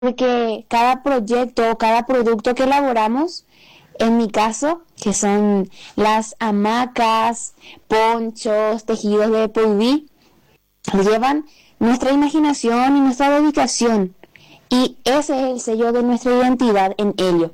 porque cada proyecto o cada producto que elaboramos, en mi caso, que son las hamacas, ponchos, tejidos de PUV, llevan nuestra imaginación y nuestra dedicación. Y ese es el sello de nuestra identidad en ello.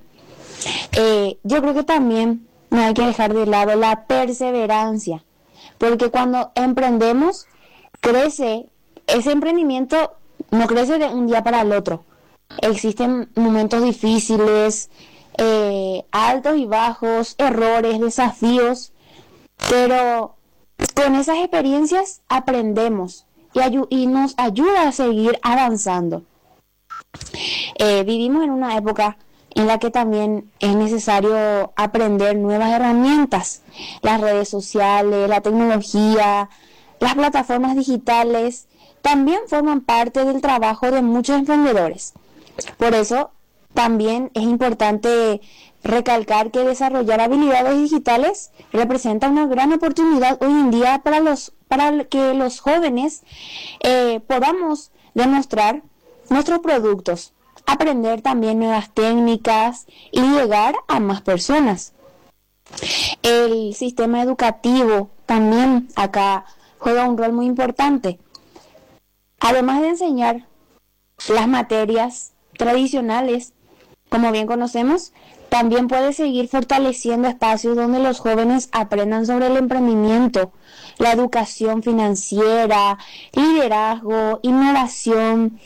Yo creo que también no hay que dejar de lado la perseverancia, porque cuando emprendemos, crece, ese emprendimiento no crece de un día para el otro. Existen momentos difíciles, altos y bajos, errores, desafíos, pero con esas experiencias aprendemos y nos ayuda a seguir avanzando. Vivimos en una época en la que también es necesario aprender nuevas herramientas, las redes sociales, la tecnología, las plataformas digitales, también forman parte del trabajo de muchos emprendedores. Por eso, también es importante recalcar que desarrollar habilidades digitales representa una gran oportunidad hoy en día para que los jóvenes podamos demostrar nuestros productos, aprender también nuevas técnicas y llegar a más personas. El sistema educativo también acá juega un rol muy importante. Además de enseñar las materias tradicionales, como bien conocemos, también puede seguir fortaleciendo espacios donde los jóvenes aprendan sobre el emprendimiento, la educación financiera, liderazgo, innovación,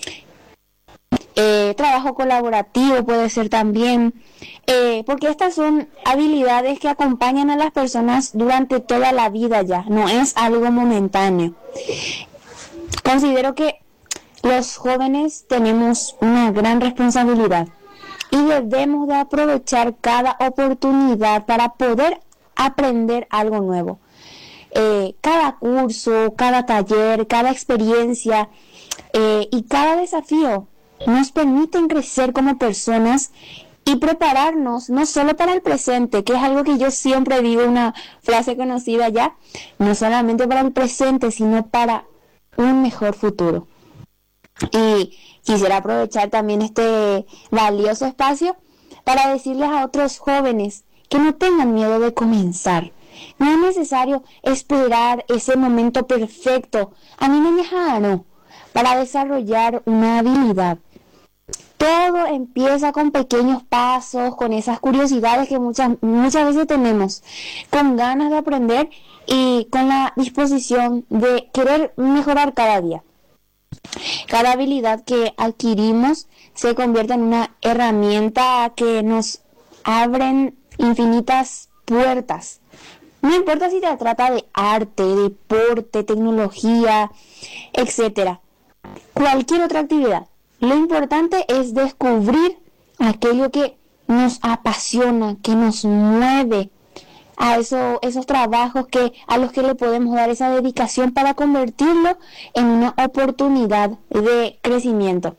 trabajo colaborativo puede ser también, porque estas son habilidades que acompañan a las personas durante toda la vida ya, no es algo momentáneo. Considero que los jóvenes tenemos una gran responsabilidad y debemos de aprovechar cada oportunidad para poder aprender algo nuevo. Cada curso, cada taller, cada experiencia y cada desafío nos permiten crecer como personas y prepararnos no solo para el presente, que es algo que yo siempre digo, una frase conocida ya, no solamente para el presente, sino para un mejor futuro. Y quisiera aprovechar también este valioso espacio para decirles a otros jóvenes que no tengan miedo de comenzar. No es necesario esperar ese momento perfecto, a mí me dejaron para desarrollar una habilidad. Todo empieza con pequeños pasos, con esas curiosidades que muchas veces tenemos, con ganas de aprender y con la disposición de querer mejorar cada día. Cada habilidad que adquirimos se convierte en una herramienta que nos abren infinitas puertas. No importa si se trata de arte, deporte, tecnología, etcétera. Cualquier otra actividad. Lo importante es descubrir aquello que nos apasiona, que nos mueve a esos trabajos a los que le podemos dar esa dedicación para convertirlo en una oportunidad de crecimiento.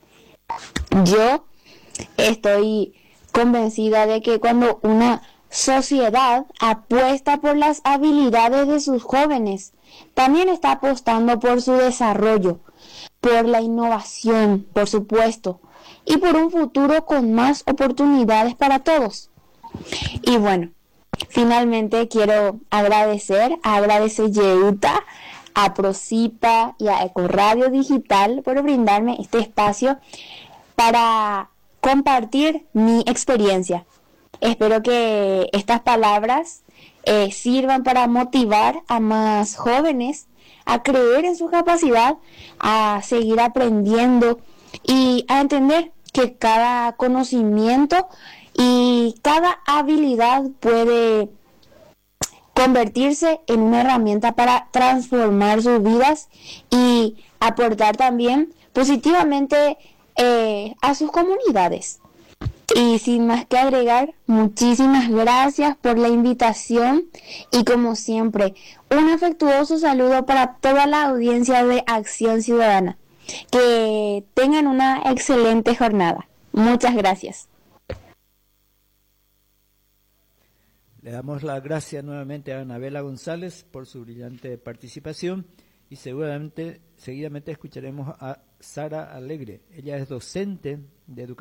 Yo estoy convencida de que cuando una sociedad apuesta por las habilidades de sus jóvenes, también está apostando por su desarrollo, por la innovación, por supuesto, y por un futuro con más oportunidades para todos. Y bueno, finalmente quiero agradecer Yeuta, a Procipa y a Ecoradio Digital por brindarme este espacio para compartir mi experiencia. Espero que estas palabras sirvan para motivar a más jóvenes a creer en su capacidad, a seguir aprendiendo y a entender que cada conocimiento y cada habilidad puede convertirse en una herramienta para transformar sus vidas y aportar también positivamente a sus comunidades. Y sin más que agregar, muchísimas gracias por la invitación y como siempre, un afectuoso saludo para toda la audiencia de Acción Ciudadana. Que tengan una excelente jornada. Muchas gracias. Le damos las gracias nuevamente a Anabela González por su brillante participación y seguramente seguidamente escucharemos a Sara Alegre. Ella es docente de educación